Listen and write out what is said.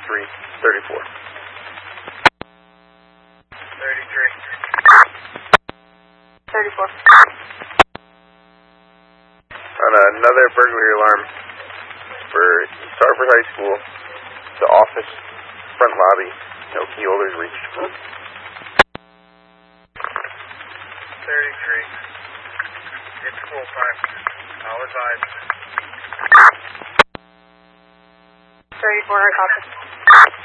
3334. 34. On another burglary alarm for Starford High School, the office front lobby, no key holders reached. 33. It's school time. I'll advise. 34, I copy.